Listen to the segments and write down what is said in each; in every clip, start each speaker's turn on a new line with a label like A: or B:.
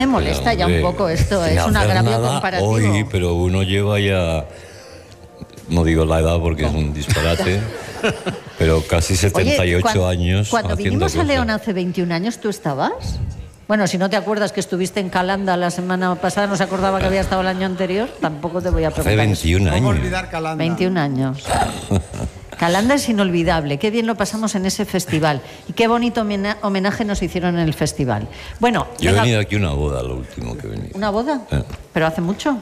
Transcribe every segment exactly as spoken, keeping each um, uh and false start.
A: Me molesta pero, ya un poco esto, es un agravio comparativo.
B: Hoy, pero uno lleva ya, no digo la edad porque es un disparate, pero casi setenta y ocho
A: Oye, cuando,
B: años.
A: Cuando vinimos
B: cosas.
A: a León hace veintiún años, ¿tú estabas? Bueno, si no te acuerdas que estuviste en Calanda la semana pasada, no se acordaba que había estado el año anterior, tampoco te voy a preguntar.
B: Hace veintiún años.
C: ¿Cómo olvidar Calanda?
A: veintiún años. Calanda es inolvidable, qué bien lo pasamos en ese festival y qué bonito homenaje nos hicieron en el festival. Bueno,
B: yo
A: venga.
B: he venido aquí a una boda, lo último que he venido.
A: ¿Una boda?
B: Eh.
A: ¿Pero hace mucho?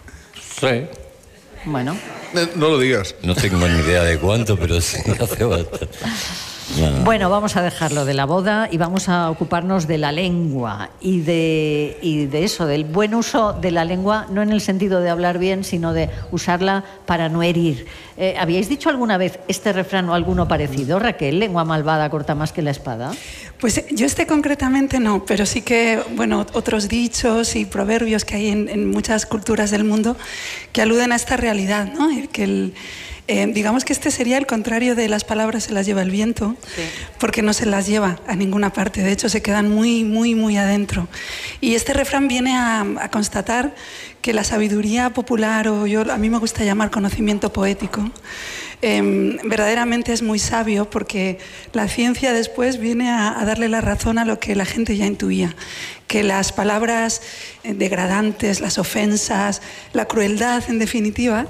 B: Sí.
A: Bueno.
D: No lo digas.
B: No tengo ni idea de cuánto, pero sí hace bastante. No.
A: Bueno, vamos a dejarlo de la boda y vamos a ocuparnos de la lengua y de, y de eso, del buen uso de la lengua, no en el sentido de hablar bien, sino de usarla para no herir. Eh, ¿Habíais dicho alguna vez este refrán o alguno parecido, Raquel? ¿Lengua malvada corta más que la espada?
E: Pues yo este concretamente no, pero sí que, bueno, otros dichos y proverbios que hay en, en muchas culturas del mundo que aluden a esta realidad, ¿no? Que el... Eh, digamos que este sería el contrario de las palabras se las lleva el viento, sí. Porque no se las lleva a ninguna parte, de hecho se quedan muy, muy, muy adentro. Y este refrán viene a, a constatar que la sabiduría popular, o yo, a mí me gusta llamar conocimiento poético, eh, verdaderamente es muy sabio, porque la ciencia después viene a, a darle la razón a lo que la gente ya intuía, que las palabras degradantes, las ofensas, la crueldad en definitiva,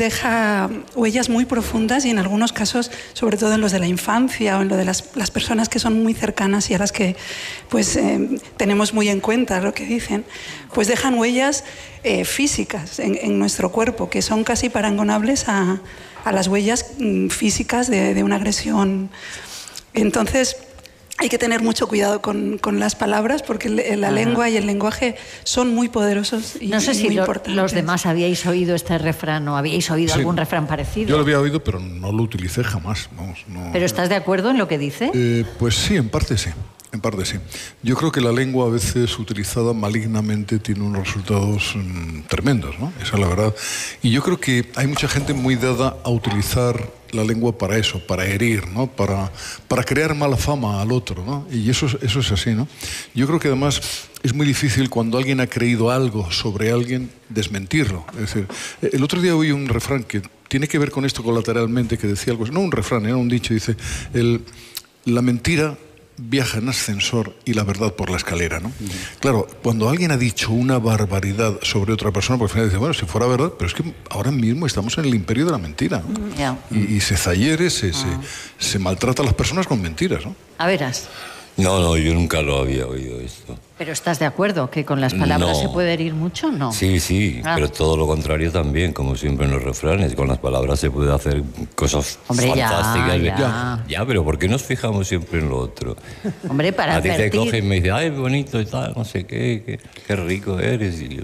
E: deja huellas muy profundas y en algunos casos, sobre todo en los de la infancia o en lo de las, las personas que son muy cercanas y a las que pues, eh, tenemos muy en cuenta lo que dicen, pues dejan huellas eh, físicas en, en nuestro cuerpo que son casi parangonables a, a las huellas mm, físicas de, de una agresión. Entonces, hay que tener mucho cuidado con, con las palabras porque la Ajá. lengua y el lenguaje son muy poderosos y,
A: no sé
E: y
A: si
E: muy
A: lo,
E: importantes.
A: Los demás habíais oído este refrán o habíais oído sí. algún refrán parecido.
D: Yo lo había oído, pero no lo utilicé jamás. Vamos, no.
A: ¿Pero estás de acuerdo en lo que dice?
D: Eh, pues sí, en parte sí. En parte sí. Yo creo que la lengua a veces utilizada malignamente tiene unos resultados mmm, tremendos, ¿no? Esa es la verdad. Y yo creo que hay mucha gente muy dada a utilizar la lengua para eso, para herir, ¿no? Para, para crear mala fama al otro, ¿no? Y eso, eso es así, ¿no? Yo creo que además es muy difícil cuando alguien ha creído algo sobre alguien desmentirlo. Es decir, el otro día oí un refrán que tiene que ver con esto colateralmente, que decía algo, no un refrán, era un dicho, dice, el, la mentira viaja en ascensor y la verdad por la escalera, ¿no? Uh-huh. Claro, cuando alguien ha dicho una barbaridad sobre otra persona, pues al final dice, bueno, si fuera verdad, pero es que ahora mismo estamos en el imperio de la mentira, ¿no? Yeah. Y, y se zahiere, se, uh-huh. se, se maltrata a las personas con mentiras, ¿no?
A: A veras.
B: No, no, yo nunca lo había oído esto.
A: ¿Pero estás de acuerdo que con las palabras
B: no.
A: se puede herir mucho? No.
B: Sí, sí, ah. pero todo lo contrario también, como siempre en los refranes. Con las palabras se puede hacer cosas
A: Hombre,
B: fantásticas.
A: Ya, ya.
B: ya, pero ¿por qué nos fijamos siempre en lo otro?
A: Hombre, para
B: A ti
A: advertir...
B: te coge y me dice, ay, bonito y tal, no sé qué, qué, qué rico eres. Y yo...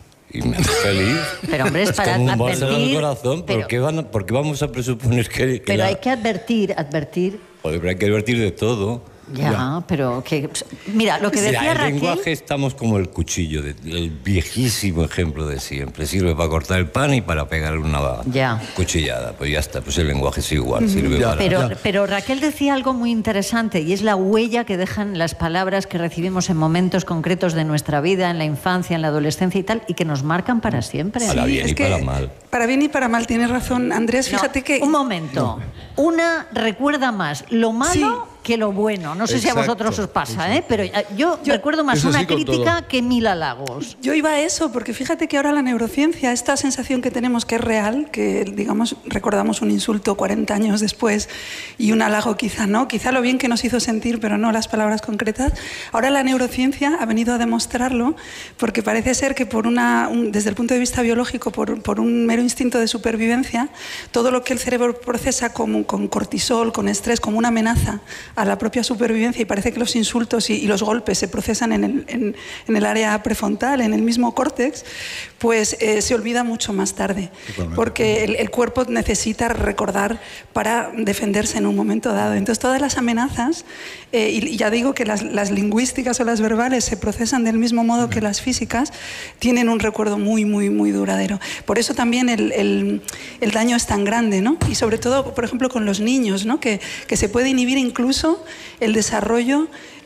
B: Y me hace feliz.
A: Pero hombre, es para
B: como un
A: advertir...
B: al corazón,
A: pero,
B: ¿por, qué van a, ¿por qué vamos a presuponer que...? que
A: pero
B: la...
A: hay que advertir, advertir...
B: Joder, pero hay que advertir de todo.
A: Ya, ya, pero que... Mira, lo que decía
B: Mira, el
A: Raquel...
B: lenguaje estamos como el cuchillo, de, el viejísimo ejemplo de siempre. Sirve para cortar el pan y para pegar una
A: ya.
B: cuchillada. Pues ya está, pues el lenguaje es igual, sirve
A: ya,
B: para...
A: Pero, pero Raquel decía algo muy interesante y es la huella que dejan las palabras que recibimos en momentos concretos de nuestra vida, en la infancia, en la adolescencia y tal, y que nos marcan para siempre.
B: Para
E: sí,
B: bien y para mal.
E: Para bien y para mal, tienes razón, Andrés. Fíjate
A: no,
E: que...
A: Un momento. No. Una recuerda más lo malo... Sí. que lo bueno. No sé Exacto. si a vosotros os pasa, ¿eh? Pero yo, yo recuerdo más una crítica todo. que mil halagos.
E: Yo iba a eso, porque fíjate que ahora la neurociencia, esta sensación que tenemos que es real, que digamos recordamos un insulto cuarenta años después y un halago quizá no, quizá lo bien que nos hizo sentir, pero no las palabras concretas. Ahora la neurociencia ha venido a demostrarlo, porque parece ser que por una, un, desde el punto de vista biológico, por, por un mero instinto de supervivencia, todo lo que el cerebro procesa como, con cortisol, con estrés, como una amenaza a la propia supervivencia, y parece que los insultos y, y los golpes se procesan en el, en, en el área prefrontal, en el mismo córtex, pues eh, se olvida mucho más tarde. Totalmente. Porque el, el cuerpo necesita recordar para defenderse en un momento dado. Entonces todas las amenazas, eh, y ya digo que las, las lingüísticas o las verbales se procesan del mismo modo que las físicas, tienen un recuerdo muy, muy, muy duradero. Por eso también el, el, el daño es tan grande, ¿no? Y sobre todo, por ejemplo, con los niños, ¿no? Que, que se puede inhibir incluso incluso el desarrollo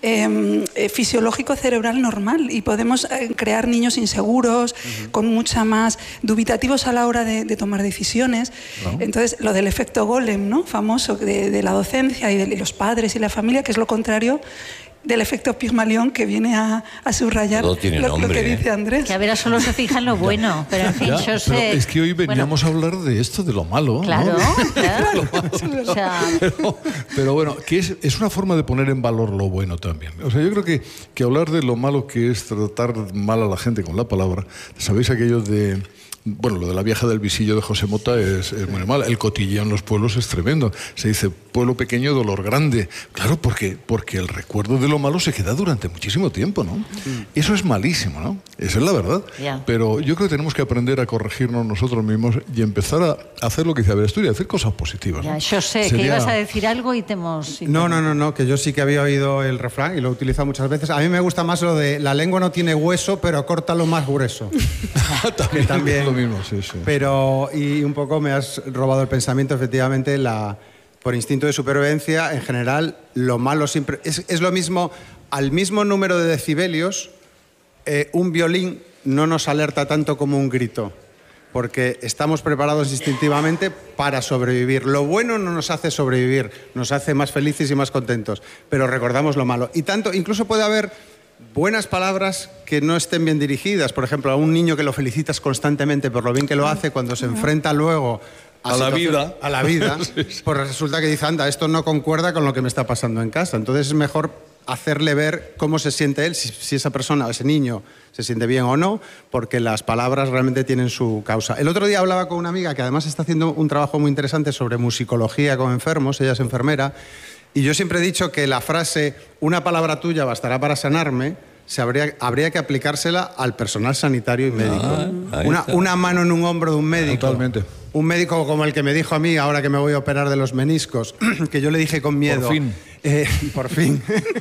E: eh, eh, fisiológico cerebral normal y podemos eh, crear niños inseguros, uh-huh. con mucha más dubitativos a la hora de, de tomar decisiones. Uh-huh. Entonces, lo del efecto golem, ¿no? Famoso de, de la docencia y de y los padres y la familia, que es lo contrario del efecto Pigmalión, que viene a, a subrayar lo,
B: nombre,
E: lo que dice Andrés.
A: Que a ver, a solo se fija en lo bueno, pero en fin,
D: ya,
A: yo sé...
D: Pero es que hoy veníamos bueno, a hablar de esto, de lo malo.
A: Claro,
D: ¿no?
A: claro.
D: o sea... pero, pero bueno, que es, es una forma de poner en valor lo bueno también. O sea, yo creo que, que hablar de lo malo que es tratar mal a la gente con la palabra, ¿sabéis aquello de... Bueno, lo de la vieja del visillo de José Mota es, es muy mal. El cotilleo en los pueblos es tremendo. Se dice pueblo pequeño, dolor grande. Claro, porque, porque el recuerdo de lo malo se queda durante muchísimo tiempo, ¿no? Mm. Eso es malísimo, ¿no? Esa es la verdad. Yeah. Pero yo creo que tenemos que aprender a corregirnos nosotros mismos y empezar a hacer lo que dice Aberasturi, a hacer cosas positivas, ¿no?
A: Ya, yo sé Sería... que ibas a decir algo y te hemos...
C: No, no, no, no, que yo sí que había oído el refrán y lo he utilizado muchas veces. A mí me gusta más lo de la lengua no tiene hueso, pero córtalo más grueso.
D: también, que también... mismo, sí, sí.
C: Pero, y un poco me has robado el pensamiento, efectivamente, la, por instinto de supervivencia, en general, lo malo siempre... Es, es lo mismo, al mismo número de decibelios, eh, un violín no nos alerta tanto como un grito, porque estamos preparados instintivamente para sobrevivir. Lo bueno no nos hace sobrevivir, nos hace más felices y más contentos, pero recordamos lo malo. Y tanto, incluso puede haber... buenas palabras que no estén bien dirigidas. Por ejemplo, a un niño que lo felicitas constantemente por lo bien que lo hace, cuando se enfrenta luego
D: a, a la vida,
C: a la vida sí, sí. Pues resulta que dice, anda, esto no concuerda con lo que me está pasando en casa. Entonces es mejor hacerle ver cómo se siente él, si, si esa persona o ese niño se siente bien o no, porque las palabras realmente tienen su causa. El otro día hablaba con una amiga que además está haciendo un trabajo muy interesante sobre musicología con enfermos, ella es enfermera. Y yo siempre he dicho que la frase, una palabra tuya bastará para sanarme, se habría, habría que aplicársela al personal sanitario y médico. Ah, una, una mano en un hombro de un médico.
D: Totalmente.
C: Un médico como el que me dijo a mí, ahora que me voy a operar de los meniscos, que yo le dije con miedo...
D: Por fin.
C: Eh, por fin.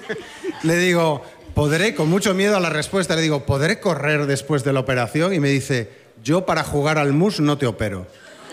C: Le digo, podré, con mucho miedo a la respuesta, le digo, ¿podré correr después de la operación? Y me dice, yo para jugar al mus no te opero.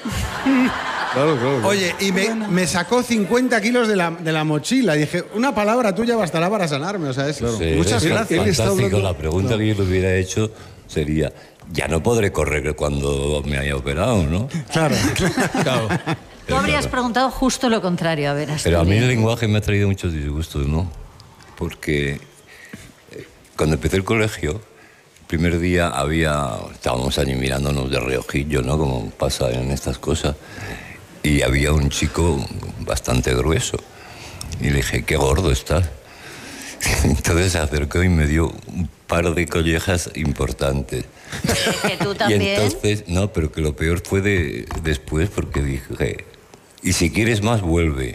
D: Claro, claro, claro.
C: Oye, y me, me sacó cincuenta kilos de la, de la mochila. Y dije, una palabra tuya bastará para sanarme. O sea, es,
B: claro. Sí,
C: muchas
B: es
C: gracias.
B: Fantástico. La pregunta no. que yo le hubiera hecho sería, ya no podré correr cuando me haya operado, ¿no?
C: Claro,
D: claro.
A: Tú habrías preguntado justo lo contrario, a ver.
B: Pero a mí el lenguaje me ha traído muchos disgustos, ¿no? Porque cuando empecé el colegio, el primer día había, estábamos allí mirándonos de reojillo, ¿no? Como pasa en estas cosas. Y había un chico bastante grueso. Y le dije, qué gordo estás. Entonces se acercó y me dio un par de collejas importantes.
A: ¿Que tú también?
B: Y entonces, no, pero que lo peor fue de, después, porque dije, y si quieres más, vuelve.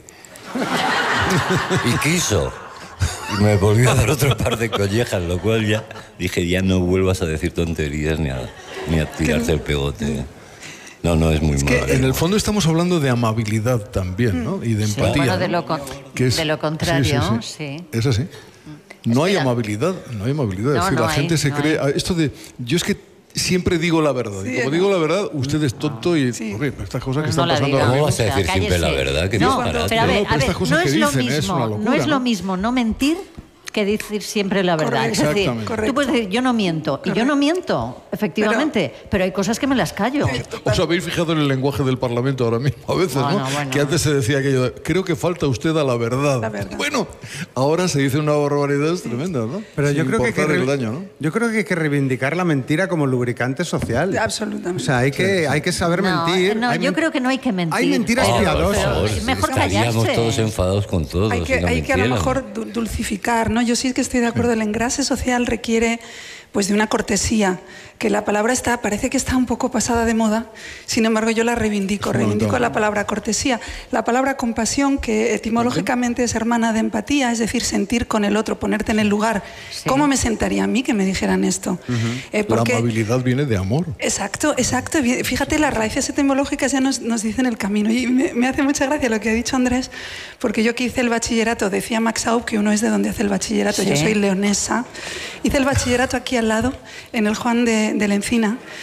B: Y quiso. Y me volvió a dar otro par de collejas, lo cual ya dije, ya no vuelvas a decir tonterías ni a, ni a tirarte el pegote. No, no, es muy es malo.
D: En el fondo estamos hablando de amabilidad también, ¿no? Y de empatía.
A: Sí, bueno, de lo, con,
D: que es,
A: de lo contrario,
D: sí, sí, sí. sí. Es así. No hay amabilidad, no hay amabilidad. No, es decir, no la hay, gente se no cree... Hay. Esto de... Yo es que siempre digo la verdad. Sí, y como no. digo la verdad, usted es tonto y... Sí. Hombre, estas cosas que no están pasando ahora mismo...
B: ¿Cómo vas a decir siempre la verdad? Que
A: no, pero a ver, a ver, no es lo mismo, no es lo mismo no mentir que decir siempre la verdad. Es decir, tú puedes decir, yo no miento, Correcto. y yo no miento, efectivamente, pero, pero hay cosas que me las callo.
D: ¿Os habéis fijado en el lenguaje del Parlamento ahora mismo? A veces, bueno, ¿no? Bueno. Que antes se decía aquello de, creo que falta usted a la verdad. La verdad. Bueno, ahora se dice una barbaridad tremenda, ¿no?
C: Pero yo
D: Sin
C: creo, que que
D: el daño, ¿no?
C: yo creo que hay que reivindicar la mentira como lubricante social.
E: Absolutamente.
C: O sea, hay que, sí. hay que saber
A: no,
C: mentir.
A: No,
C: hay
A: yo creo que no hay que mentir.
C: Hay mentiras
B: oh,
C: piadosas.
A: Mejor
B: Estaríamos
A: callarse.
B: todos enfadados con todos.
E: Hay que,
B: si no
E: hay que a lo mejor dulcificar, ¿no? Yo sí que estoy de acuerdo. El engrase social requiere pues de una cortesía, que la palabra está, parece que está un poco pasada de moda, sin embargo yo la reivindico, reivindico la palabra cortesía. La palabra compasión, que etimológicamente es hermana de empatía, es decir, sentir con el otro, ponerte en el lugar. Sí. ¿Cómo me sentaría a mí que me dijeran esto?
D: Uh-huh.
E: eh, porque,
D: la amabilidad viene de amor.
E: Exacto, exacto. Fíjate, las raíces etimológicas ya nos, nos dicen el camino. Y me, me hace mucha gracia lo que ha dicho Andrés, porque yo que hice el bachillerato, decía Max Aub que uno es de donde hace el bachillerato, sí. Yo soy leonesa. Hice el bachillerato aquí al lado, en el Juan de, de la Encina.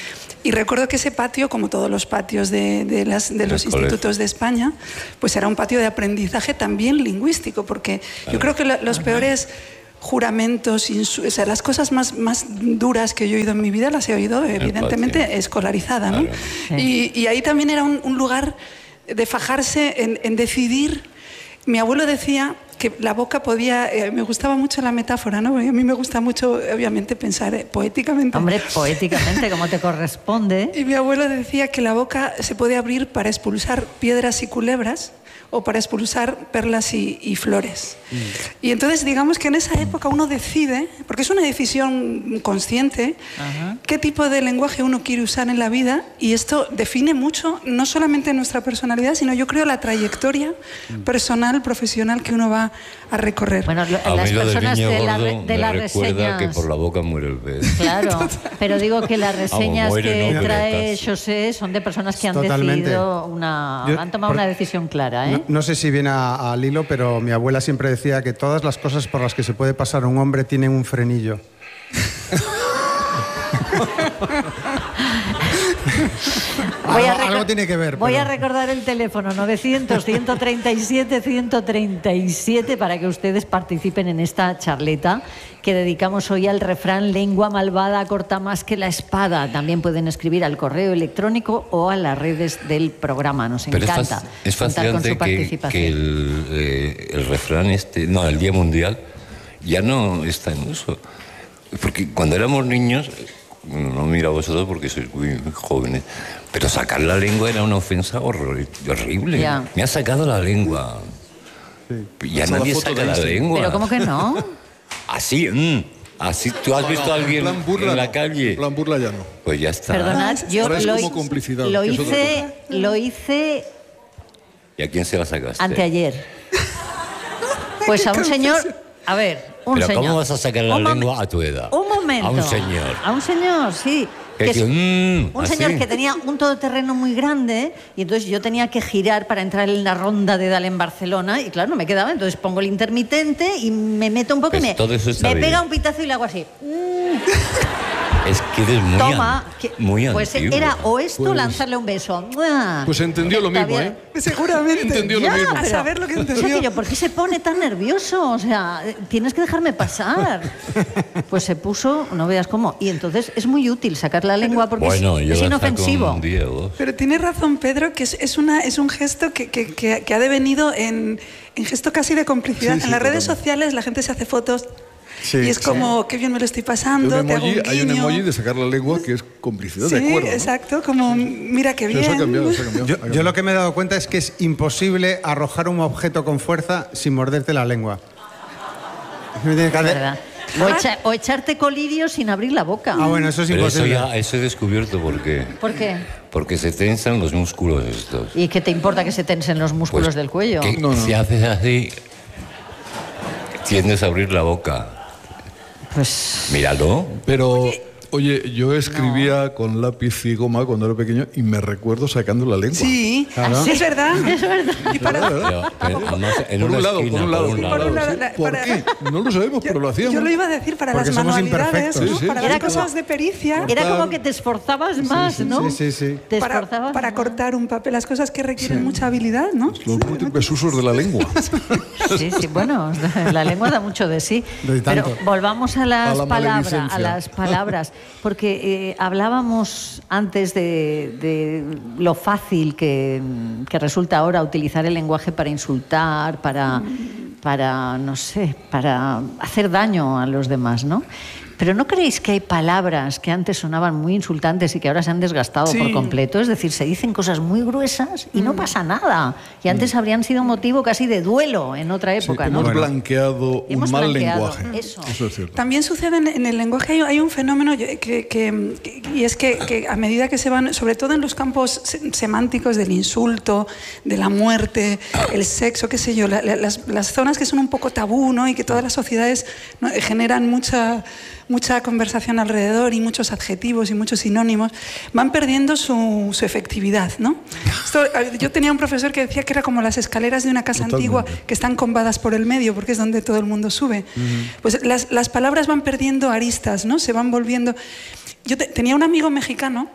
E: Y recuerdo que ese patio, como todos los patios de, de, las, de los institutos de España, pues era un patio de aprendizaje también lingüístico, porque yo creo que lo, los peores juramentos, o sea, las cosas más, más duras que yo he oído en mi vida las he oído evidentemente escolarizada, ¿no? Sí. Y, y ahí también era un, un lugar de fajarse en, en decidir. Mi abuelo decía que la boca podía... Eh, me gustaba mucho la metáfora, ¿no? Porque a mí me gusta mucho, obviamente, pensar eh, poéticamente.
A: Hombre, poéticamente, como te corresponde.
E: Y mi abuelo decía que la boca se puede abrir para expulsar piedras y culebras o para expulsar perlas y, y flores. Mm. Y entonces, digamos que en esa época uno decide, porque es una decisión consciente, Ajá. qué tipo de lenguaje uno quiere usar en la vida, y esto define mucho, no solamente nuestra personalidad, sino yo creo la trayectoria mm. personal, profesional que uno va a recorrer.
A: Bueno, lo,
B: a
A: las
B: mí lo
A: personas
B: de,
A: de, la,
B: gordo
A: de las
B: me
A: reseñas...
B: recuerda que por la boca muere el pez.
A: Claro, pero digo que las reseñas
B: Vamos, muere,
A: que
B: no,
A: trae José son de personas que han
C: Totalmente.
A: decidido una...
C: Yo,
A: han tomado
C: por,
A: una decisión clara, ¿eh?
C: No, no sé si viene a, al hilo, pero mi abuela siempre decía que todas las cosas por las que se puede pasar un hombre tienen un frenillo.
A: Voy
C: algo, algo tiene que ver.
A: Voy
C: pero...
A: a recordar el teléfono novecientos, ciento treinta y siete, ciento treinta y siete para que ustedes participen en esta charleta que dedicamos hoy al refrán lengua malvada corta más que la espada. También pueden escribir al correo electrónico o a las redes del programa. Nos
B: Pero
A: encanta
B: es, fac
A: contar
B: es
A: con su
B: que,
A: participación.
B: que el, eh, el refrán este, no, el Día Mundial ya no está en uso. Porque cuando éramos niños, no miro a vosotros porque sois muy jóvenes, pero sacar la lengua era una ofensa horror, horrible. Ya. Me ha sacado la lengua. Sí. Ya Pasa nadie la saca la lengua.
A: ¿Pero cómo que no?
B: Así, mmm, así. ¿Tú has visto a alguien en,
D: burla,
B: en la calle?
D: En plan burla ya no.
B: Pues ya está.
A: Perdonad, yo
D: Ahora es
A: lo,
D: como complicidad,
A: lo hice, lo hice...
B: ¿Y a quién se la sacaste?
A: Anteayer. Pues a un señor... A ver, un
B: ¿Pero
A: señor.
B: cómo vas a sacar la
A: un
B: lengua a tu edad?
A: Un momento.
B: A un señor.
A: A un señor, sí.
B: Que
A: que
B: es, mmm,
A: un
B: así.
A: señor que tenía un todoterreno muy grande y entonces yo tenía que girar para entrar en la ronda de Dale en Barcelona y claro, no me quedaba. Entonces pongo el intermitente y me meto un poco
B: Pues
A: y me,
B: todo eso está
A: me
B: bien.
A: pega un pitazo y le hago así.
B: Es que eres muy,
A: Toma,
B: an
A: que,
B: muy
A: pues
B: antiguo.
A: era o esto
D: Pues-
A: lanzarle un beso.
D: Pues entendió lo mismo,
A: Todavía-
D: ¿eh?
E: Seguramente.
D: Entendió lo
A: Ya,
D: mismo.
E: A
A: pero-
E: saber lo que
A: o sea,
E: entendió.
A: que yo, ¿por qué se pone tan nervioso? O sea, eh, tienes que dejarme pasar. Pues se puso, no veas cómo. Y entonces es muy útil sacar la lengua porque
B: Bueno,
A: es,
B: yo
A: es
B: la
A: inofensivo.
B: saco un día o dos.
E: Pero tiene razón Pedro, que es, es, una, es un gesto que, que, que, que ha devenido en, en gesto casi de complicidad.
D: Sí, sí,
E: en las redes
D: totalmente.
E: sociales la gente se hace fotos
C: Sí,
E: y es
C: sí.
E: como, qué bien me lo estoy
D: Hay
E: pasando,
D: un,
E: te hago
D: emoji,
E: un
D: hay un
E: guiño.
D: emoji de sacar la lengua que es complicidad,
E: Sí,
D: de acuerdo. ¿no?
E: exacto, como mira qué
D: Pero
E: bien.
D: eso ha cambiado, eso ha cambiado.
C: Yo,
D: ha cambiado.
C: yo lo que me he dado cuenta es que es imposible arrojar un objeto con fuerza sin morderte la lengua. Me tienes que
A: Es
C: hacer-
A: verdad. O, echa- o echarte colirio sin abrir la boca.
C: Ah, bueno, eso es
B: Pero eso
C: imposible.
B: ya eso he descubierto por qué.
A: ¿Por qué?
B: Porque se tensan los músculos estos.
A: ¿Y qué te importa que se tensen los músculos
B: Pues,
A: del cuello?
B: que
D: No, no.
B: Si haces así, tiendes a abrir la boca.
A: Pues
B: Míralo.
D: Pero, oye, yo escribía con lápiz y goma cuando era pequeño y me recuerdo sacando la lengua.
E: Sí,
C: Claro.
E: es verdad.
A: es verdad.
E: Y para-
B: Pero, pero además en
D: Por
B: una
D: un lado,
B: esquina,
D: por un lado,
B: por un
D: por
B: lado.
E: un lado.
D: sí.
E: la-
D: ¿Por
E: para-
D: qué? No lo sabemos, pero lo hacíamos.
E: Yo lo iba a decir para
C: Porque
E: las
C: somos
E: manualidades,
C: imperfectos.
E: ¿no?
D: Sí, sí.
E: Para
A: Era
E: las cosas
A: como-
E: de pericia.
A: Era
D: Cortar.
A: como que te esforzabas más, ¿no?
C: sí, sí, sí.
A: Te
E: Para,
A: esforzabas
E: para
A: más.
E: cortar un papel, las cosas que requieren mucha habilidad, ¿no?
D: Los múltiples usos de la lengua.
A: Sí, sí, bueno, la lengua da mucho de sí.
C: De
A: Pero
C: tanto.
A: volvamos a las
D: A la
A: palabras,
D: maledicencia.
A: a las palabras, porque eh, hablábamos antes de, de lo fácil que, que resulta ahora utilizar el lenguaje para insultar, para, para, no sé, para hacer daño a los demás, ¿no? Pero ¿no creéis que hay palabras que antes sonaban muy insultantes y que ahora se han desgastado
E: Sí.
A: por completo? Es decir, se dicen cosas muy gruesas y no pasa nada. Y antes habrían sido motivo casi de duelo en otra
D: Sí,
A: época,
D: hemos
A: ¿no?
D: blanqueado
A: Hemos
D: un mal
A: blanqueado,
D: lenguaje.
A: eso.
D: es cierto.
E: También sucede en, en el lenguaje, hay, hay un fenómeno que, que- que- y es que, que a medida que se van, sobre todo en los campos se- semánticos del insulto, de la muerte, el sexo, qué sé yo, la- la- las, las zonas que son un poco tabú, ¿no? Y que todas las sociedades, ¿no? generan mucha, mucha conversación alrededor y muchos adjetivos y muchos sinónimos, van perdiendo su, su efectividad, ¿no? Esto, yo tenía un profesor que decía que era como las escaleras de una casa
D: Totalmente.
E: antigua que están combadas por el medio, porque es donde todo el mundo sube. Pues las, las palabras van perdiendo aristas, ¿no? Se van volviendo... Yo te- tenía un amigo mexicano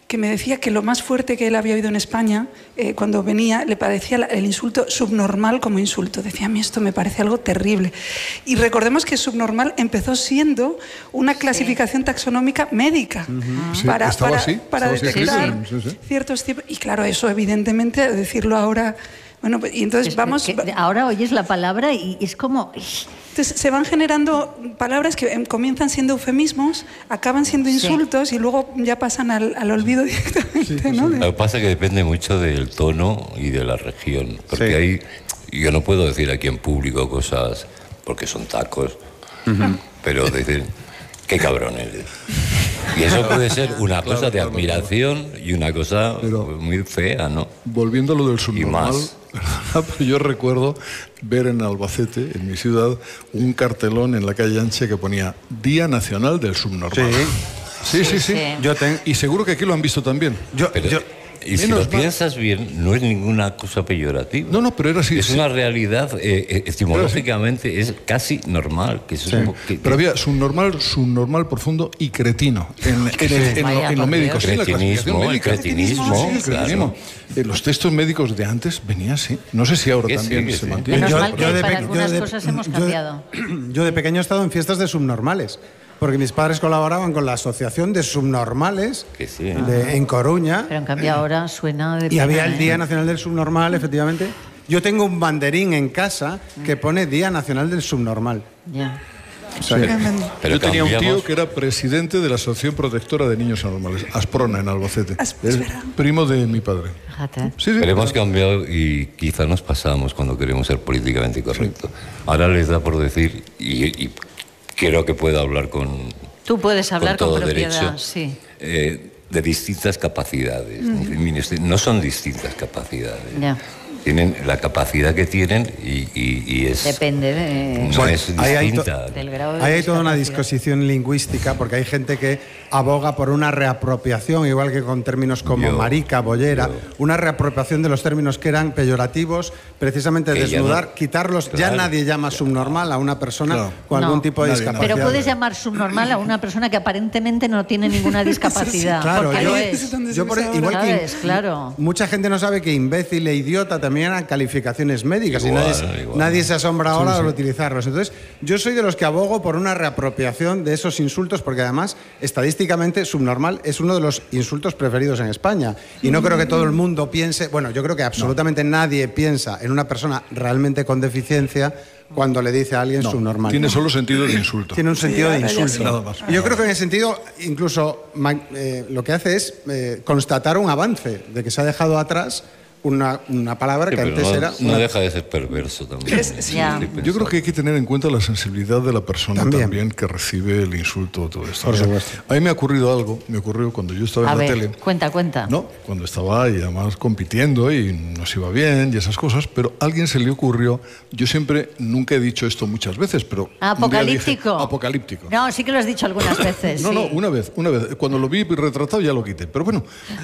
E: que me decía que lo más fuerte que él había oído en España, eh, cuando venía, le parecía el insulto subnormal como insulto. Decía, a mí esto me parece algo terrible. Y recordemos que subnormal empezó siendo una clasificación taxonómica médica.
D: Uh-huh. Sí,
E: para,
D: estaba
E: para,
D: así,
E: para
D: estaba
E: detectar
D: así, sí, sí.
E: ciertos tipos. Y claro, eso evidentemente, decirlo ahora... Bueno, y entonces
A: Es
E: vamos...
A: que ahora oyes la palabra y es como...
E: Entonces se van generando palabras que comienzan siendo eufemismos, acaban siendo insultos, sí, y luego ya pasan al, al olvido directamente, sí, sí,
B: Lo
E: ¿no?
B: que pasa es que depende mucho del tono y de la región, porque
C: sí.
B: hay, yo no puedo decir aquí en público cosas porque son tacos, uh-huh. pero decir, qué cabrón eres. Y eso puede ser una cosa claro, de claro, admiración claro. y una cosa pero, muy fea, ¿no?
D: Volviendo a lo del subnormal,
B: y más.
D: Yo recuerdo ver en Albacete, en mi ciudad, un cartelón en la calle Ancha que ponía Día Nacional del Subnormal. Sí, sí, sí. sí, sí.
A: sí.
C: Yo ten...
D: Y seguro que aquí lo han visto también.
C: Yo,
B: pero,
C: yo...
B: Y si lo piensas bien, no es ninguna cosa peyorativa.
D: No, no, pero era así.
B: Es
D: sí.
B: una realidad, eh, etimológicamente es casi normal. Que
D: sí.
B: es un, que,
D: pero había subnormal, subnormal profundo y cretino. En, en,
B: sí.
D: en, en, lo, en lo médico.
B: El cretinismo, sí, el cretinismo.
D: Sí, el cretinismo. Claro. Los textos médicos de antes venían así. No sé si ahora también sí, se sí. mantiene.
A: Menos
C: yo,
A: mal que
C: yo de
A: para
C: pe-
A: algunas
C: de,
A: cosas hemos
C: yo
A: cambiado.
C: De, yo de pequeño he estado en fiestas de subnormales. Porque mis padres colaboraban con la Asociación de Subnormales
B: que sí.
C: de, en Coruña.
A: Pero en cambio ahora suena de...
C: Y
A: pena,
C: había el
A: ¿eh?
C: Día Nacional del Subnormal, efectivamente. Yo tengo un banderín en casa que pone Día Nacional del Subnormal.
A: Ya.
C: O sea,
D: sí.
C: que...
B: Pero
D: yo tenía
B: cambiamos...
D: un tío que era presidente de la Asociación Protectora de Niños Anormales, Asprona, en Albacete.
E: As-
D: es primo de mi padre.
A: Fíjate.
D: Sí, sí,
B: Pero hemos
D: claro.
B: cambiado y quizá nos pasamos cuando queremos ser políticamente correctos. Sí. Ahora les da por decir, y, y quiero que pueda hablar con...
A: Tú puedes hablar con,
B: con
A: propiedad,
B: derecho,
A: sí.
B: Eh, de distintas capacidades. Mm. No son distintas capacidades.
A: Ya.
B: Tienen la capacidad que tienen y, y, y es...
A: Depende de...
B: No
C: bueno,
B: es
C: ahí hay
B: distinta.
C: to-
A: del grado de
C: Ahí hay toda una
A: discapacidad.
C: disposición lingüística, porque hay gente que aboga por una reapropiación, igual que con términos como
B: Yo,
C: marica, bollera,
B: yo.
C: una reapropiación de los términos que eran peyorativos, precisamente
B: Que ya
C: desnudar,
B: no-
C: quitarlos.
B: Claro.
C: Ya nadie llama subnormal a una persona
D: Claro.
C: con
A: No.
C: algún tipo de
D: Nadie,
C: discapacidad.
A: Pero puedes llamar subnormal a una persona que aparentemente no tiene ninguna discapacidad.
C: Claro,
A: porque
C: yo,
A: lo
E: es
A: es.
E: donde
C: yo
E: se
C: por-
E: usa ahora.
C: igual que
A: ¿Sabes? Claro.
C: mucha gente no sabe que imbécil e idiota también eran calificaciones médicas
B: Igual,
C: y nadie,
B: igual.
C: nadie se asombra ahora
D: Sí, sí.
C: al utilizarlos. Entonces, yo soy de los que abogo por una reapropiación de esos insultos, porque además, estadísticamente, subnormal es uno de los insultos preferidos en España. Y no creo que todo el mundo piense, bueno, yo creo que absolutamente no. nadie piensa en una persona realmente con deficiencia cuando le dice a alguien
D: No,
C: subnormal.
D: tiene solo sentido de insulto.
C: Tiene un sentido
E: Sí,
C: de
E: ahora ya
C: insulto.
E: sí.
D: Nada más.
C: Y yo creo que en ese sentido, incluso ma- eh, lo que hace es eh, constatar un avance de que se ha dejado atrás una, una palabra
B: Sí,
C: que
B: pero
C: antes
B: no,
C: era...
B: no
C: una-
B: deja de ser perverso también.
E: Es- sí.
A: Ya.
D: Yo creo que hay que tener en cuenta la sensibilidad de la persona
C: También.
D: también, que recibe el insulto o todo esto.
C: Por
D: Mira,
C: supuesto.
D: A mí me ha ocurrido algo, me ocurrió cuando yo estaba
A: A
D: en la
A: ver,
D: tele.
A: cuenta, cuenta.
D: No, cuando estaba y además compitiendo y nos iba bien y esas cosas, pero a alguien se le ocurrió, yo siempre, nunca he dicho esto muchas veces, pero... un día dije,
A: Apocalíptico.
D: apocalíptico.
A: No, sí que lo has dicho algunas veces.
D: No,
A: sí.
D: no, una vez, una vez. Cuando lo vi retratado ya lo quité. Pero bueno,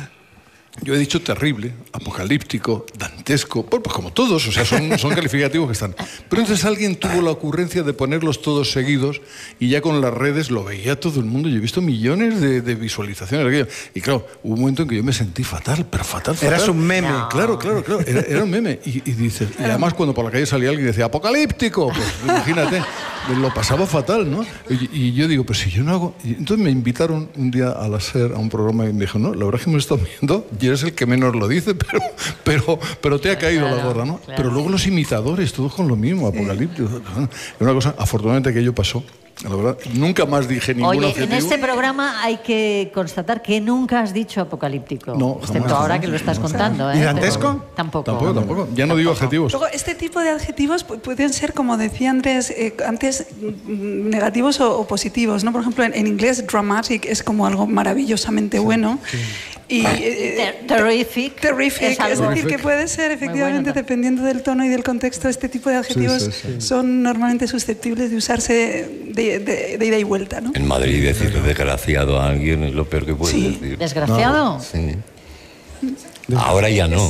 D: yo he dicho terrible, apocalíptico, dantesco, pues como todos, o sea, son, son calificativos que están. Pero entonces alguien tuvo la ocurrencia de ponerlos todos seguidos y ya con las redes lo veía todo el mundo. Yo he visto millones de, de visualizaciones de aquello. Y claro, hubo un momento en que yo me sentí fatal, pero fatal, fatal.
C: Eras un meme.
A: No.
D: Claro, claro, claro. Era, era un meme. Y, y dices, y además cuando por la calle salía alguien y decía apocalíptico, pues imagínate, lo pasaba fatal, ¿no? Y, y yo digo, pues si yo no hago. Y entonces me invitaron un día a la SER a un programa y me dijo, no, la verdad es que me estado viendo y eres el que menos lo dice, pero, pero, pero te ha caído
A: Claro,
D: la gorra, ¿no?
A: claro.
D: Pero luego los imitadores, todos con lo mismo, apocalíptico. Es una cosa, afortunadamente aquello pasó. La verdad, nunca más dije ningún
A: Oye,
D: adjetivo.
A: en este programa hay que constatar que nunca has dicho apocalíptico.
D: No,
A: excepto
D: jamás,
A: ahora
D: jamás,
A: que lo estás
D: jamás.
A: contando, ¿eh?
C: ¿Y dantesco?
A: Pero Tampoco.
D: Tampoco, tampoco. Ya no digo adjetivos.
E: Luego, este tipo de adjetivos pu- pueden ser, como decía Andrés eh, antes, mm, negativos o, o positivos, ¿no? Por ejemplo, en, en inglés, dramatic es como algo maravillosamente bueno. Y, eh,
A: Ter- terrific
E: terrific,
A: es
E: es,
A: algo-
E: decir, que puede ser, efectivamente,
A: bueno.
E: dependiendo del tono y del contexto, este tipo de adjetivos
D: sí, sí.
E: son normalmente susceptibles de usarse de, de- de ida y vuelta, ¿no?
B: En Madrid decir desgraciado a alguien es lo peor que puedes
E: Sí.
B: decir.
A: ¿Desgraciado?
B: Sí. Ahora ya no.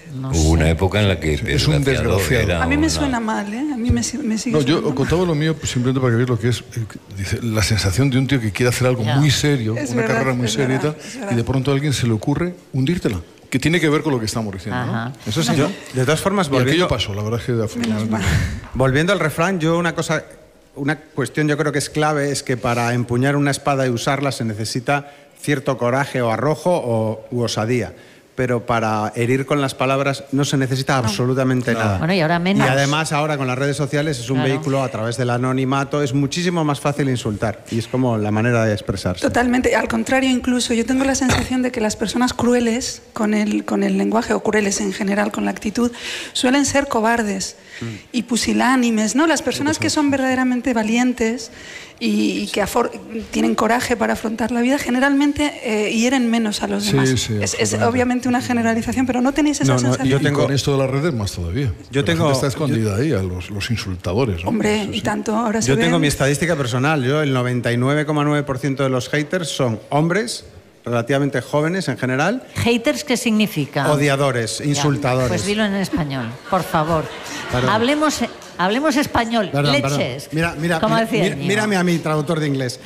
A: No
B: Hubo
A: sé.
B: una época en la que
D: Es un desgraciado.
B: era
E: A mí me
B: una-
E: suena mal, ¿eh? A mí me, si- me sigue
D: No, yo
E: sonando mal.
D: contaba lo mío pues, simplemente para que veáis lo que es eh, dice, la sensación de un tío que quiere hacer algo
A: Ya.
D: muy serio,
E: Es
D: una
E: verdad,
D: carrera muy
E: es
D: seria
E: verdad,
D: y
E: es
D: tal,
E: verdad.
D: y de pronto a alguien se le ocurre hundírtela, que tiene que ver con lo que estamos diciendo. ¿no?
A: Ajá.
D: Eso sí,
C: Yo,
D: ¿no?
C: de todas formas,
D: Y aquello
C: volviendo,
D: pasó, la verdad es que
E: Menos
D: afortunadamente.
E: mal.
C: volviendo al refrán, yo una cosa, una cuestión yo creo que es clave es que para empuñar una espada y usarla se necesita cierto coraje o arrojo o u osadía. Pero para herir con las palabras no se necesita absolutamente nada.
A: Bueno, y ahora menos.
C: Y además ahora con las redes sociales es un
A: Claro.
C: vehículo a través del anonimato, es muchísimo más fácil insultar y es como la manera de expresarse.
E: Totalmente, al contrario, incluso yo tengo la sensación de que las personas crueles con el, con el lenguaje, o crueles en general con la actitud, suelen ser cobardes y pusilánimes, ¿no? Las personas que son verdaderamente valientes y, y que afor- tienen coraje para afrontar la vida, generalmente eh, hieren menos a los
D: Sí,
E: demás.
D: sí,
E: es, es
D: absolutamente.
E: obviamente una generalización, pero no tenéis esa
C: No, no,
E: sensación.
C: yo
D: Y
C: tengo-
D: con esto de las redes más todavía.
C: Yo
D: La
C: tengo-
D: gente está escondida ahí, a los, los insultadores. ¿no?
E: Hombre,
D: Eso
E: y
D: sí.
E: tanto ahora se
C: Yo tengo
E: ven-
C: mi estadística personal. Yo el noventa y nueve coma nueve por ciento de los haters son hombres, relativamente jóvenes en general,
A: ¿Haters qué significa?
C: odiadores,
A: Ya,
C: insultadores.
A: Pues dilo en español, por favor.
C: Perdón.
A: Hablemos, hablemos español.
C: Perdón, perdón.
A: Leches.
C: Mira, mira,
A: como
C: mira,
A: decía
C: mira-
A: Íñigo.
C: mírame a mí, traductor de inglés.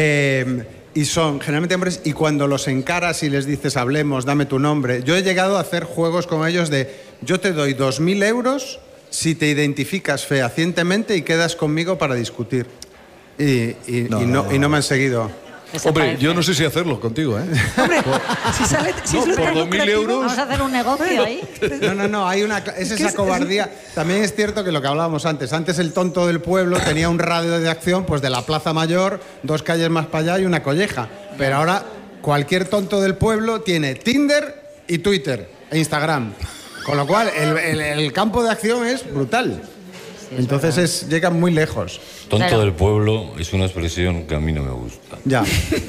C: Eh, y son generalmente hombres y cuando los encaras y les dices hablemos, dame tu nombre. Yo he llegado a hacer juegos con ellos de yo te doy dos mil euros si te identificas fehacientemente y quedas conmigo para discutir. Y, y-
D: No,
C: y
D: no,
C: no,
D: no.
C: y no me han seguido.
D: Hombre,
A: Desaparece.
D: yo no sé si hacerlo contigo, ¿eh?
E: Hombre, si sale, si
D: No,
E: es
D: por
E: tan
D: dos mil
E: lucrativo-
D: euros.
A: Vamos a hacer un negocio ahí.
C: No, no, no, hay una, es
E: que
C: esa
E: es-
C: cobardía. También es cierto que lo que hablábamos antes, antes el tonto del pueblo tenía un radio de acción pues de la Plaza Mayor, dos calles más para allá y una colleja. Pero ahora cualquier tonto del pueblo tiene Tinder y Twitter e Instagram. Con lo cual el, el- el campo de acción es brutal. Entonces es, llegan muy lejos.
B: Tonto
A: Claro.
B: del pueblo es una expresión que a mí no me gusta.
C: Ya.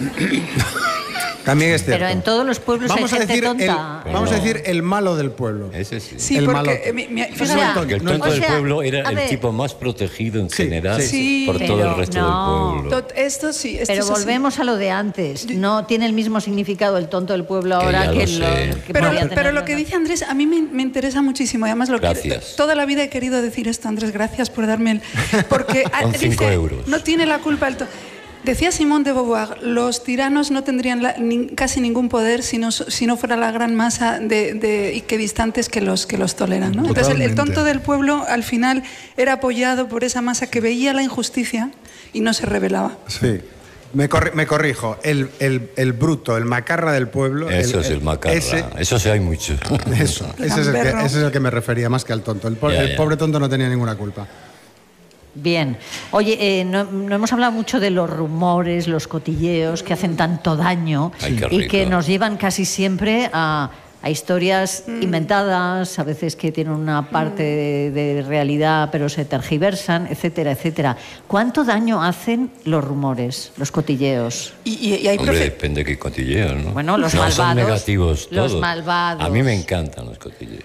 C: También es cierto.
A: Pero en todos los pueblos
C: vamos
A: hay
C: a
A: gente
C: decir el,
A: tonta.
C: vamos a
B: No.
C: decir el malo del pueblo.
B: Ese sí.
E: Sí,
C: El
E: porque
C: malote.
E: eh, mi- mi-
A: O
E: fíjate-
A: sea,
B: Que el
C: No,
B: tonto
A: o
B: del
A: sea,
B: pueblo era
A: a
B: el
A: ver.
B: tipo más protegido en
C: Sí,
B: general
E: sí.
B: por todo
A: Pero
B: el resto
A: no.
B: del pueblo.
E: Tot- esto sí, esto
A: Pero
E: es así.
A: volvemos a lo de antes. No tiene el mismo significado el tonto del pueblo
B: Que
A: ahora
B: ya lo
A: que,
B: sé.
A: que
E: Pero,
A: podía
E: pero
A: tenerlo,
E: lo que
A: ¿no?
E: dice Andrés a mí me, me interesa muchísimo. Además, lo que,
B: Gracias.
E: toda la vida he querido decir esto, Andrés. Gracias por darme el. Porque ah,
B: Con cinco
E: dice,
B: euros.
E: no tiene la culpa el. to- Decía Simone de Beauvoir, los tiranos no tendrían la- ni- casi ningún poder si no, si no fuera la gran masa de, de y que distantes que los, que los toleran. ¿no? Entonces, el, el
D: Totalmente.
E: tonto del pueblo al final era apoyado por esa masa que veía la injusticia y no se rebelaba.
C: Sí. Me, corri- me corrijo, el, el- el bruto, el macarra del pueblo.
B: Eso es el macarra.
C: Ese,
B: Eso sí hay mucho.
C: eso, ese, es el que,
E: Gamberro.
C: ese es el que me refería, más que al tonto. El, po-
B: Ya,
C: el
B: ya.
C: pobre tonto no tenía ninguna culpa.
A: Bien. Oye, eh, no, no hemos hablado mucho de los rumores, los cotilleos que hacen tanto daño
B: Ay, qué
A: y
B: rico.
A: que nos llevan casi siempre a, a historias
E: Mm.
A: inventadas, a veces que tienen una parte de, de realidad pero se tergiversan, etcétera, etcétera. ¿Cuánto daño hacen los rumores, los cotilleos?
E: Y, y- y hay
B: Hombre,
E: profe-
B: depende qué cotilleos, ¿no?
A: Bueno, los
B: no
A: malvados,
B: son negativos
A: los
B: todos.
A: malvados.
B: A mí me encantan los cotilleos,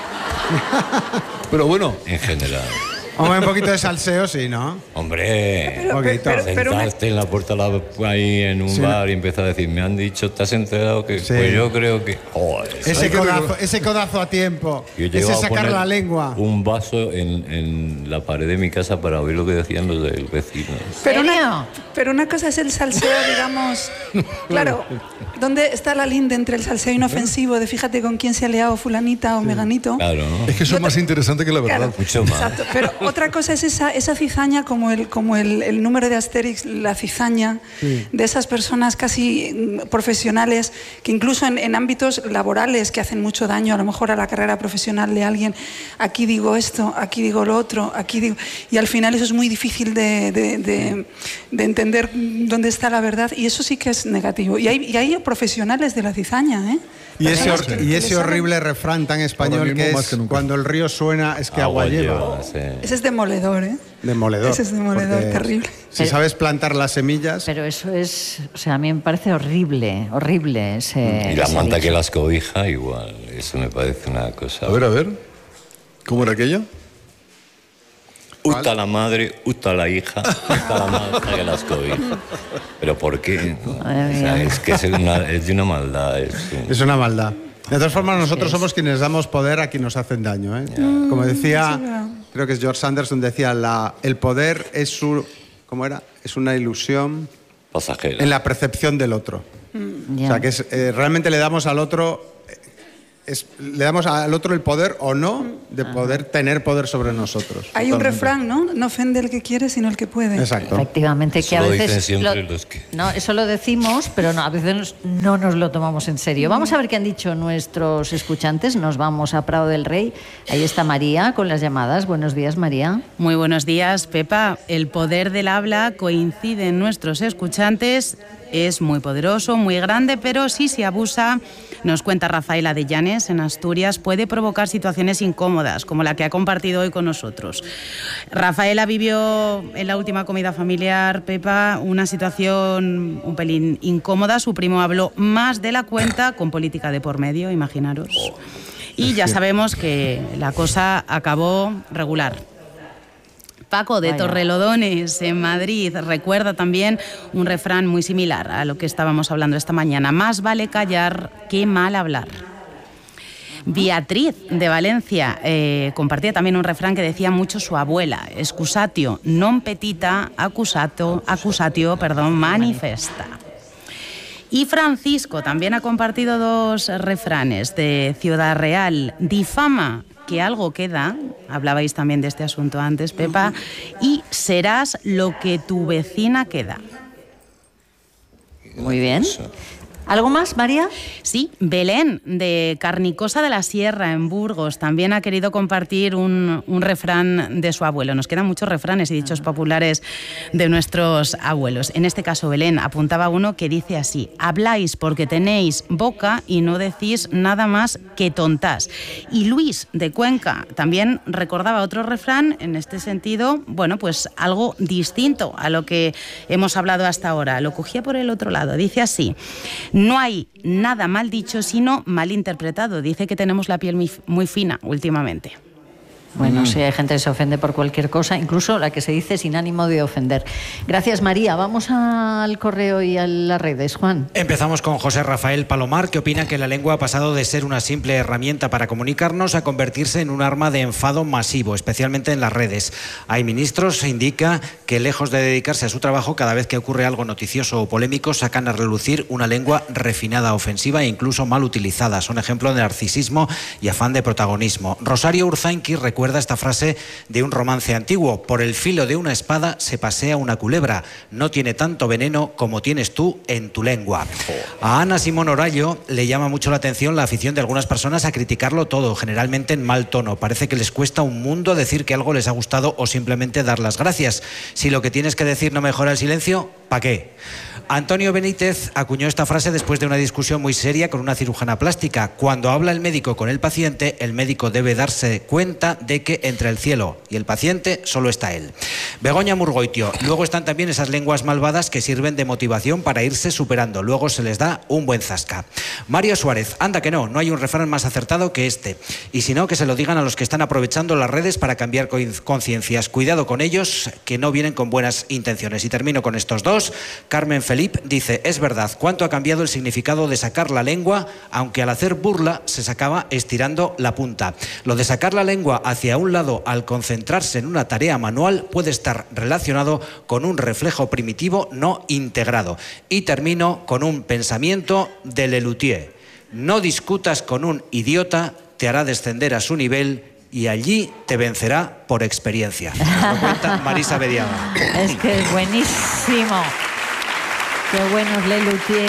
D: Pero bueno,
B: en general.
C: Hombre, un poquito de salseo, sí, ¿no?
B: Hombre,
E: Pero- pero- pero- pero una-
B: sentarte en la puerta de la- ahí en un
C: Sí.
B: bar y empezar a decir, me han dicho, ¿te has enterado que?
C: Sí.
B: Pues yo creo que... Joder,
C: Ese
D: Hay que
C: codazo,
D: recor-
C: ese codazo a tiempo,
B: Yo llego
C: ese
B: a
C: sacar
B: poner
C: la lengua.
B: un vaso en, en la pared de mi casa para oír lo que decían los del vecino.
E: Pero
A: ¿Serio?
E: una, pero una cosa es el salseo, digamos. Claro, ¿dónde está la linde entre el salseo inofensivo de fíjate con quién se ha liado fulanita o meganito?
B: Claro, ¿no?
D: es que eso es más interesante que la verdad.
E: Claro,
B: Mucho más.
E: exacto. Pero otra cosa es esa, esa cizaña, como el, como el, el número de Asterix, la cizaña de esas personas casi mm, profesionales que incluso en, en ámbitos laborales que hacen mucho daño a lo mejor a la carrera profesional de alguien, aquí digo esto, aquí digo lo otro, aquí digo... Y al final eso es muy difícil de, de, de- de entender dónde está la verdad y eso sí que es negativo. Y hay, y hay profesionales de la cizaña, ¿eh?
C: Y ese,
E: Personas
C: hor-
E: que-
C: y
E: que
C: ese
E: le saben-
C: horrible refrán tan español
D: Ahora mismo
C: que
D: más
C: es
D: que nunca.
C: cuando el río suena es que agua, lleva.
B: sí.
E: Ese es demoledor, ¿eh?
C: Demoledor.
E: Ese es demoledor,
C: porque
E: terrible.
C: Si
A: Pero-
C: sabes plantar las semillas,
A: Pero eso es, o sea, a mí me parece horrible, horrible ese.
B: Y la
A: ese
B: manta
A: dicho.
B: que las cobija, igual. Eso me parece una cosa...
D: A ver, a ver. ¿Cómo era aquello?
B: Usta la madre, usta la hija, usta la manta que las cobija. ¿Pero por qué? O
A: Madre
B: sea,
A: mía.
B: es que es, una- es de una maldad. Es, un-
C: es una maldad. De todas formas, nosotros somos quienes damos poder a quienes nos hacen daño, ¿eh? Mm, Como decía, creo que es George Anderson, decía, la, el poder es su, ¿cómo era? Es una ilusión
B: pasajera
C: en la percepción del otro.
A: Mm.
C: O
A: Yeah.
C: sea, que es, eh, realmente le damos al otro... Es, le damos al otro el poder o no de poder tener poder sobre nosotros.
E: Hay
C: Totalmente.
E: un refrán, ¿no? No ofende el que quiere, sino el que puede.
C: Exacto.
A: Efectivamente, que
B: Eso
A: a
B: lo
A: veces...
B: dicen siempre
A: lo-
B: los que-
A: No, eso lo decimos, pero no, a veces no nos lo tomamos en serio. Vamos a ver qué han dicho nuestros escuchantes. Nos vamos a Prado del Rey. Ahí está María con las llamadas. Buenos días, María.
F: Muy buenos días, Pepa. El poder del habla, coincide en nuestros escuchantes, es muy poderoso, muy grande, pero si se abusa, nos cuenta Rafaela de Llanes, en Asturias, puede provocar situaciones incómodas, como la que ha compartido hoy con nosotros. Rafaela vivió en la última comida familiar, Pepa, una situación un pelín incómoda. Su primo habló más de la cuenta, con política de por medio, imaginaros. Y ya sabemos que la cosa acabó regular. Paco de
A: Vaya.
F: Torrelodones, en Madrid, recuerda también un refrán muy similar a lo que estábamos hablando esta mañana. Más vale callar que mal hablar. Beatriz de Valencia eh, compartía también un refrán que decía mucho su abuela: excusatio non petita, accusato, accusatio, perdón, manifesta. Y Francisco también ha compartido dos refranes de Ciudad Real: difama que algo queda, hablabais también de este asunto antes, Pepa, y serás lo que tu vecina queda.
A: Muy bien. ¿Algo más, María?
F: Sí, Belén, de Carnicosa de la Sierra, en Burgos, también ha querido compartir un, un refrán de su abuelo. Nos quedan muchos refranes y dichos populares de nuestros abuelos. En este caso, Belén apuntaba uno que dice así: habláis porque tenéis boca y no decís nada más que tontás. Y Luis, de Cuenca, también recordaba otro refrán en este sentido, bueno, pues algo distinto a lo que hemos hablado hasta ahora. Lo cogía por el otro lado. Dice así: no hay nada mal dicho, sino mal interpretado. Dice que tenemos la piel muy, muy fina últimamente.
A: Bueno, sí, hay gente que se ofende por cualquier cosa, incluso la que se dice sin ánimo de ofender. Gracias, María. Vamos al correo y a las redes, Juan.
G: Empezamos con José Rafael Palomar, que opina que la lengua ha pasado de ser una simple herramienta para comunicarnos a convertirse en un arma de enfado masivo, especialmente en las redes. Hay ministros, indica, que lejos de dedicarse a su trabajo, cada vez que ocurre algo noticioso o polémico, sacan a relucir una lengua refinada, ofensiva e incluso mal utilizada. Son ejemplo de narcisismo y afán de protagonismo. Rosario Urzainqui recuerda esta frase de un romance antiguo: por el filo de una espada se pasea una culebra, no tiene tanto veneno como tienes tú en tu lengua. A Ana Simón Orallo le llama mucho la atención la afición de algunas personas a criticarlo todo, generalmente en mal tono. Parece que les cuesta un mundo decir que algo les ha gustado o simplemente dar las gracias. Si lo que tienes que decir no mejora el silencio, ¿para qué? Antonio Benítez acuñó esta frase después de una discusión muy seria con una cirujana plástica: cuando habla el médico con el paciente, el médico debe darse cuenta de que entre el cielo y el paciente solo está él. Begoña Murgoitio: luego están también esas lenguas malvadas que sirven de motivación para irse superando, luego se les da un buen zasca. Mario Suárez: anda que no, no hay un refrán más acertado que este, y si no, que se lo digan a los que están aprovechando las redes para cambiar conciencias. Cuidado con ellos, que no vienen con buenas intenciones. Y termino con estos dos. Carmen Felipe dice: es verdad, cuánto ha cambiado el significado de sacar la lengua, aunque al hacer burla se sacaba estirando la punta. Lo de sacar la lengua hacia un lado al concentrarse en una tarea manual puede estar relacionado con un reflejo primitivo no integrado. Y termino con un pensamiento de Lelutier: no discutas con un idiota, te hará descender a su nivel y allí te vencerá por experiencia. Nos lo cuenta Marisa Bediaga.
A: Es que es buenísimo. Qué bueno es Lelutier.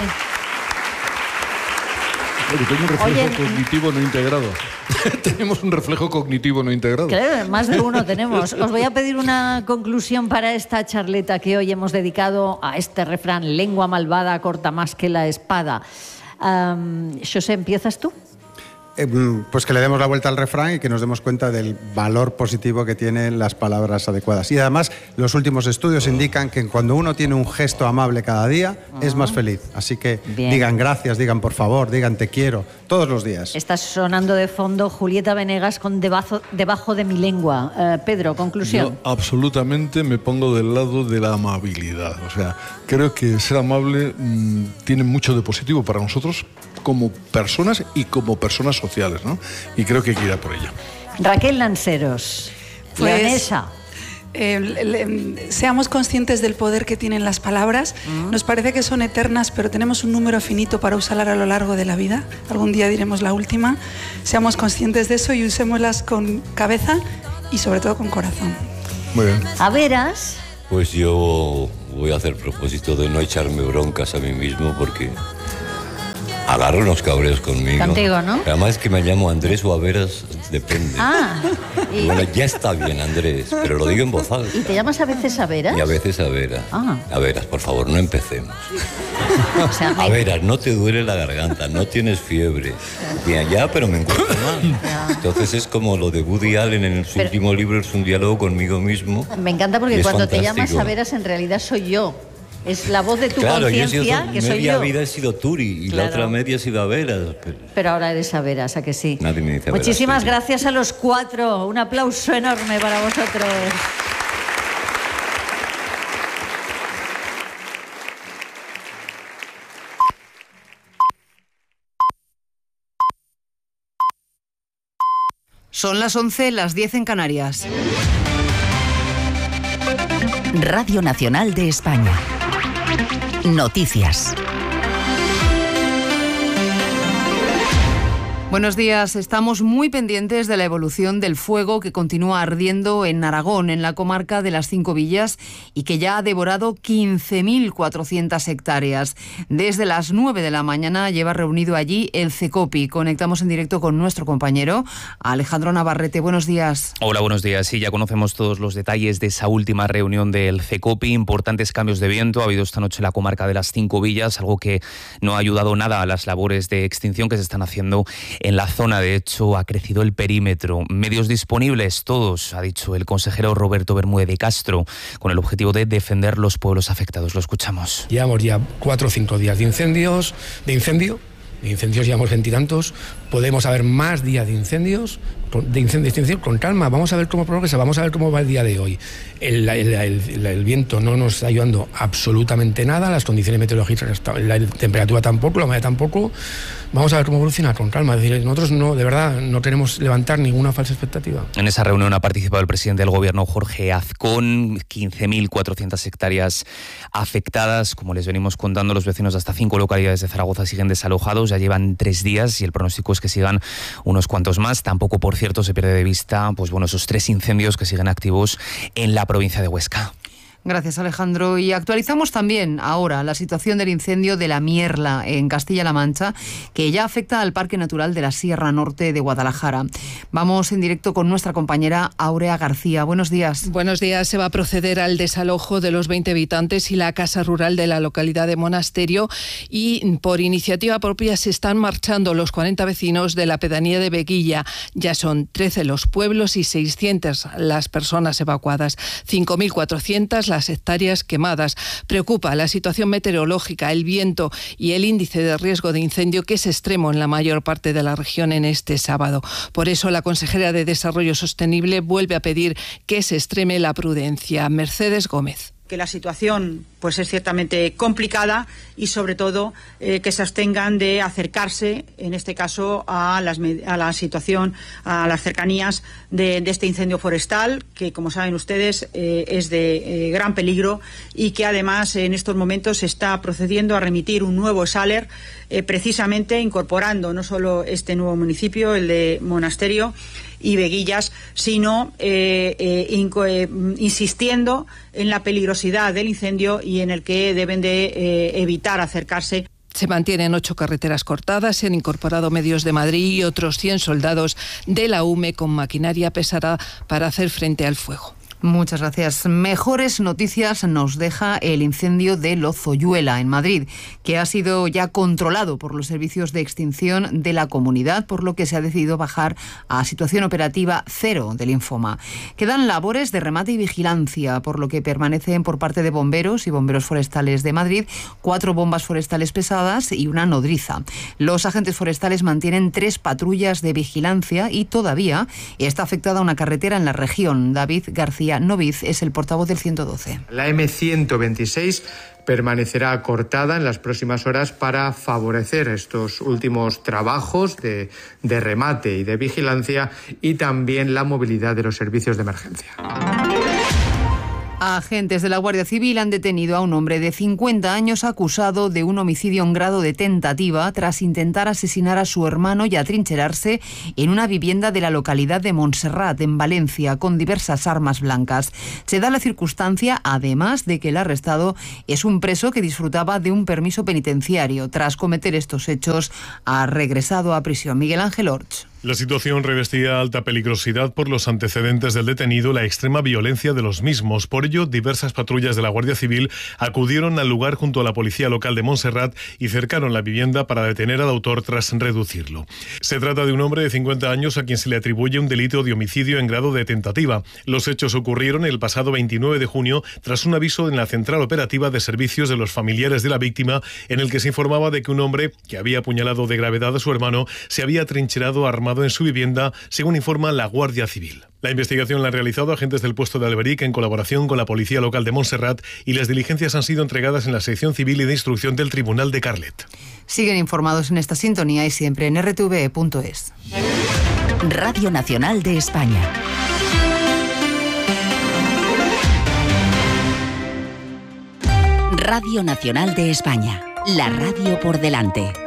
D: Oye, tengo un reflejo
A: Oye,
D: cognitivo no integrado. Tenemos un reflejo cognitivo no integrado.
A: Claro, más de uno tenemos. Os voy a pedir una conclusión para esta charleta que hoy hemos dedicado a este refrán: lengua malvada corta más que la espada. Um, José, ¿empiezas tú?
C: eh, pues que le demos la vuelta al refrán y que nos demos cuenta del valor positivo que tienen las palabras adecuadas. Y además, los últimos estudios indican que cuando uno tiene un gesto amable cada día, uh-huh. es más feliz. Así que Bien. digan gracias, digan por favor, digan te quiero, todos los días.
A: Está sonando de fondo Julieta Venegas con Debajo, debajo de mi lengua. Eh, Pedro, conclusión.
D: Yo absolutamente me pongo del lado de la amabilidad. O sea, creo que ser amable mmm, tiene mucho de positivo para nosotros como personas y como personas sociales, ¿no? Y creo que hay que ir a por ello.
A: Raquel Lanceros,
E: pues,
A: leonesa.
E: Eh, le, seamos conscientes del poder que tienen las palabras. Uh-huh. Nos parece que son eternas, pero tenemos un número finito para usarlas a lo largo de la vida. Algún día diremos la última. Seamos conscientes de eso y usémoslas con cabeza y sobre todo con corazón.
D: Muy bien.
A: A veras.
B: Pues yo voy a hacer propósito de no echarme broncas a mí mismo porque agarro unos cabreos conmigo.
A: Contigo, ¿no?
B: Además es que me llamo Andrés o Averas, depende.
A: Ah.
B: Y bueno, ya está bien, Andrés, pero lo digo en voz alta.
A: ¿Y te llamas a veces Averas?
B: Y a veces Averas.
A: Ah.
B: Averas, por favor, no empecemos.
A: O sea, me...
B: Averas, no te duele la garganta, no tienes fiebre. Bien, ya, pero me encuentro mal.
A: Ya.
B: Entonces es como lo de Woody Allen en su pero... último libro, es un diálogo conmigo mismo.
A: Me encanta porque cuando
B: fantástico.
A: te llamas Averas en realidad soy yo. Es la voz de tu
B: claro,
A: conciencia, que soy yo.
B: Media vida he sido Turi y
A: claro.
B: la otra media he sido Averas.
A: Pero... pero ahora eres Averas, ¿a que sí?
B: Nadie me dice Averas.
A: Muchísimas
B: sí.
A: gracias a los cuatro. Un aplauso enorme para vosotros.
H: Son las once, las diez en Canarias.
I: Radio Nacional de España. Noticias.
H: Buenos días. Estamos muy pendientes de la evolución del fuego que continúa ardiendo en Aragón, en la comarca de las Cinco Villas, y que ya ha devorado quince mil cuatrocientas hectáreas. Desde las nueve de la mañana lleva reunido allí el CECOPI. Conectamos en directo con nuestro compañero Alejandro Navarrete. Buenos días.
J: Hola, buenos días. Sí, ya conocemos todos los detalles de esa última reunión del CECOPI. Importantes cambios de viento ha habido esta noche en la comarca de las Cinco Villas, algo que no ha ayudado nada a las labores de extinción que se están haciendo en la zona. De hecho, ha crecido el perímetro. Medios disponibles, todos, ha dicho el consejero Roberto Bermúdez de Castro, con el objetivo de defender los pueblos afectados. Lo escuchamos.
K: Llevamos ya cuatro o cinco días de incendios, de incendio, de incendios llevamos veintitantos. Podemos haber más días de incendios, de incendios, de incendios con calma. Vamos a ver cómo progresa, vamos a ver cómo va el día de hoy. El, el, el, el viento no nos está ayudando absolutamente nada, las condiciones meteorológicas, la temperatura tampoco, la humedad tampoco. Vamos a ver cómo evoluciona con calma. Es decir, nosotros no, de verdad, no tenemos que levantar ninguna falsa expectativa.
J: En esa reunión ha participado el presidente del Gobierno, Jorge Azcón. quince mil cuatrocientas hectáreas afectadas. Como les venimos contando, los vecinos de hasta cinco localidades de Zaragoza siguen desalojados. Ya llevan tres días y el pronóstico es que sigan unos cuantos más. Tampoco, por cierto, se pierde de vista pues bueno, esos tres incendios que siguen activos en la provincia de Huesca.
H: Gracias, Alejandro. Y actualizamos también ahora la situación del incendio de la Mierla en Castilla-La Mancha, que ya afecta al Parque Natural de la Sierra Norte de Guadalajara. Vamos en directo con nuestra compañera Aurea García. Buenos días.
L: Buenos días. Se va a proceder al desalojo de los veinte habitantes y la casa rural de la localidad de Monasterio, y por iniciativa propia se están marchando los cuarenta vecinos de la pedanía de Veguilla. Ya son trece los pueblos y seiscientas las personas evacuadas, cinco mil cuatrocientas las hectáreas quemadas. Preocupa la situación meteorológica, el viento y el índice de riesgo de incendio, que es extremo en la mayor parte de la región en este sábado. Por eso la consejera de Desarrollo Sostenible vuelve a pedir que se extreme la prudencia. Mercedes Gómez.
M: Que la situación pues es ciertamente complicada y sobre todo eh, que se abstengan de acercarse, en este caso, a, las, a la situación, a las cercanías de, de este incendio forestal, que como saben ustedes eh, es de eh, gran peligro y que además en estos momentos se está procediendo a remitir un nuevo SALER, eh, precisamente incorporando no solo este nuevo municipio, el de Monasterio y Veguillas, sino eh, eh, inco, eh, insistiendo en la peligrosidad del incendio y en el que deben de eh, evitar acercarse.
L: Se mantienen ocho carreteras cortadas, se han incorporado medios de Madrid y otros cien soldados de la U M E con maquinaria pesada para hacer frente al fuego.
H: Muchas gracias. Mejores noticias nos deja el incendio de Lozoyuela, en Madrid, que ha sido ya controlado por los servicios de extinción de la comunidad, por lo que se ha decidido bajar a situación operativa cero del Infoma. Quedan labores de remate y vigilancia, por lo que permanecen por parte de bomberos y bomberos forestales de Madrid cuatro bombas forestales pesadas y una nodriza. Los agentes forestales mantienen tres patrullas de vigilancia y todavía está afectada una carretera en la región. David García Noviz es el portavoz del ciento doce.
N: La eme ciento veintiséis permanecerá cortada en las próximas horas para favorecer estos últimos trabajos de, de remate y de vigilancia y también la movilidad de los servicios de emergencia.
H: Agentes de la Guardia Civil han detenido a un hombre de cincuenta años acusado de un homicidio en grado de tentativa tras intentar asesinar a su hermano y atrincherarse en una vivienda de la localidad de Montserrat, en Valencia, con diversas armas blancas. Se da la circunstancia, además, de que el arrestado es un preso que disfrutaba de un permiso penitenciario. Tras cometer estos hechos, ha regresado a prisión. Miguel Ángel Orch.
O: La situación revestía alta peligrosidad por los antecedentes del detenido y la extrema violencia de los mismos. Por ello, diversas patrullas de la Guardia Civil acudieron al lugar junto a la policía local de Montserrat y cercaron la vivienda para detener al autor tras reducirlo. Se trata de un hombre de cincuenta años a quien se le atribuye un delito de homicidio en grado de tentativa. Los hechos ocurrieron el pasado veintinueve de junio tras un aviso en la Central Operativa de Servicios de los familiares de la víctima, en el que se informaba de que un hombre que había apuñalado de gravedad a su hermano se había atrincherado armado en su vivienda, según informa la Guardia Civil. La investigación la han realizado agentes del puesto de Alberic en colaboración con la Policía Local de Montserrat y las diligencias han sido entregadas en la sección civil y de instrucción del Tribunal de Carlet.
H: Siguen informados en esta sintonía y siempre en erre te ve punto es.
I: Radio Nacional de España. Radio Nacional de España. La radio por delante.